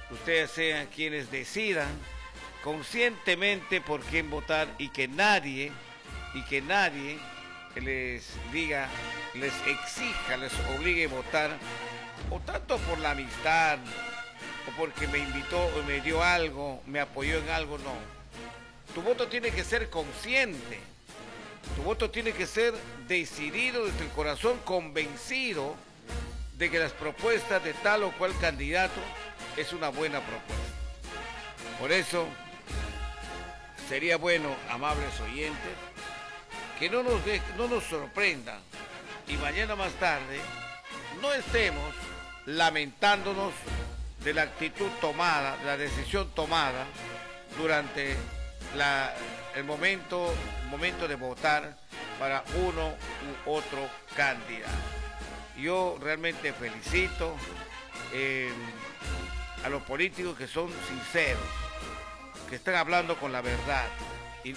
ustedes sean quienes decidan conscientemente por quién votar y que nadie les diga, les exija, les obligue a votar, o tanto por la amistad, o porque me invitó o me dio algo, me apoyó en algo, no. Tu voto tiene que ser consciente, tu voto tiene que ser decidido desde el corazón, convencido de que las propuestas de tal o cual candidato es una buena propuesta. Por eso, sería bueno, amables oyentes, que no nos sorprendan y mañana más tarde no estemos lamentándonos de la actitud tomada, de la decisión tomada durante el momento de votar para uno u otro candidato. Yo realmente felicito a los políticos que son sinceros, que están hablando con la verdad y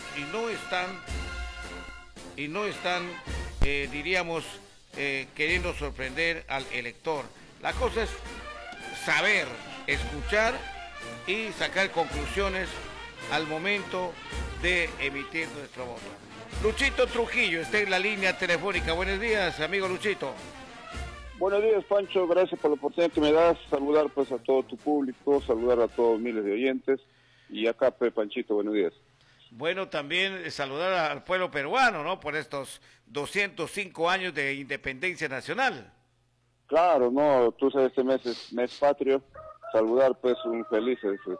no están, diríamos, queriendo sorprender al elector. La cosa es saber, escuchar y sacar conclusiones al momento de emitir nuestro voto. Luchito Trujillo está en la línea telefónica. Buenos días, amigo Luchito. Buenos días, Pancho, gracias por la oportunidad que me das. Saludar pues a todo tu público, saludar a todos miles de oyentes. Y acá, Panchito, buenos días. Bueno, también saludar al pueblo peruano, ¿no? Por estos 205 años de independencia nacional. Claro, no, tú sabes, este mes es mes patrio. Saludar pues un feliz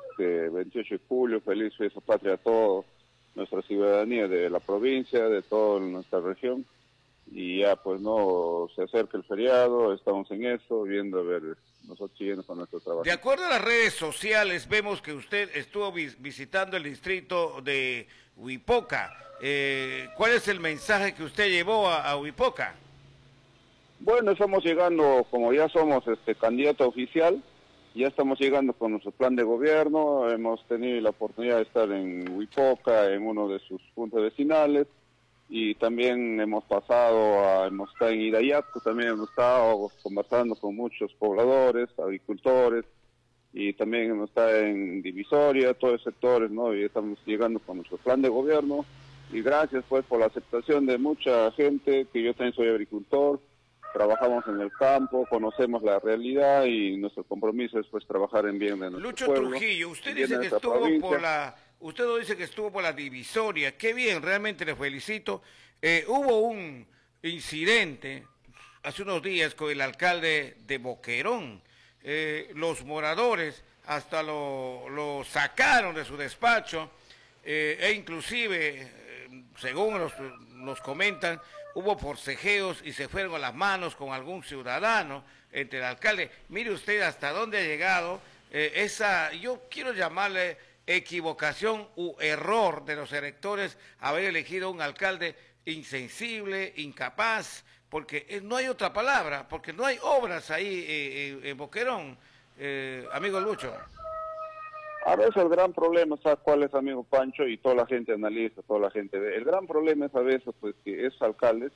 28 de julio, feliz fiesta patria a toda nuestra ciudadanía de la provincia, de toda nuestra región. Y ya pues no se acerca el feriado, estamos en eso, viendo a ver, nosotros siguiendo con nuestro trabajo. De acuerdo a las redes sociales, vemos que usted estuvo visitando el distrito de Huipoca. ¿Cuál es el mensaje que usted llevó a Huipoca? Bueno, estamos llegando, como ya somos candidato oficial, ya estamos llegando con nuestro plan de gobierno, hemos tenido la oportunidad de estar en Huipoca, en uno de sus puntos vecinales, y también hemos estado en Idayacu, también hemos estado conversando con muchos pobladores, agricultores, y también hemos estado en Divisoria, todos los sectores, ¿no? Y estamos llegando con nuestro plan de gobierno, y gracias pues por la aceptación de mucha gente, que yo también soy agricultor, trabajamos en el campo, conocemos la realidad y nuestro compromiso es pues trabajar en bien de nuestro Lucho pueblo. Trujillo, usted dice que usted no dice que estuvo por la Divisoria. Qué bien, realmente le felicito. Hubo un incidente hace unos días con el alcalde de Boquerón. Los moradores hasta lo sacaron de su despacho e inclusive, según nos comentan, hubo forcejeos y se fueron a las manos con algún ciudadano entre el alcalde. Mire usted hasta dónde ha llegado yo quiero llamarle equivocación u error de los electores haber elegido un alcalde insensible, incapaz, porque no hay otra palabra, porque no hay obras ahí en Boquerón, amigo Lucho. A veces el gran problema, ¿sabes cuál es, amigo Pancho? Y toda la gente analiza, toda la gente ve. El gran problema es a veces pues que esos alcaldes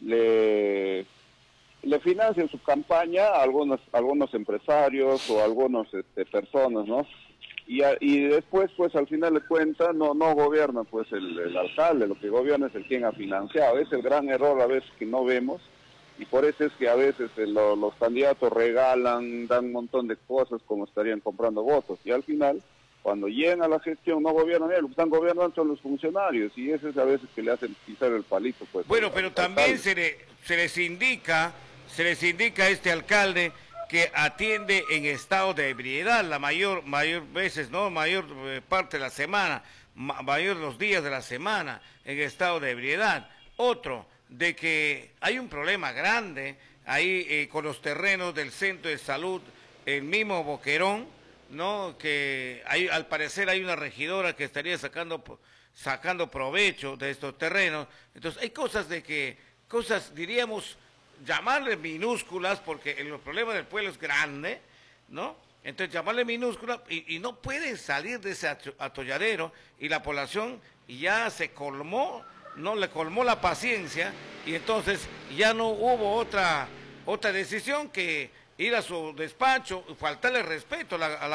le financian su campaña a algunos empresarios o algunas personas, ¿no? Y después, pues al final de cuentas, no gobierna pues el alcalde, lo que gobierna es el quien ha financiado. Es el gran error a veces que no vemos, y por eso es que a veces los candidatos regalan, dan un montón de cosas como estarían comprando votos, y al final, cuando llegan a la gestión, no gobiernan ellos, lo que están gobernando son los funcionarios, y eso es a veces que le hacen pisar el palito. Pues, bueno, pero también se les indica a este alcalde que atiende en estado de ebriedad la mayor veces, ¿no? Mayor parte de la semana, mayor los días de la semana en estado de ebriedad. Otro, de que hay un problema grande ahí con los terrenos del centro de salud, el mismo Boquerón, ¿no? Que al parecer hay una regidora que estaría sacando provecho de estos terrenos. Entonces hay cosas diríamos, llamarle minúsculas, porque el problema del pueblo es grande, ¿no? Entonces llamarle minúscula y no puede salir de ese atolladero, y la población ya se colmó, no le colmó la paciencia, y entonces ya no hubo otra decisión que ir a su despacho, faltarle respeto a la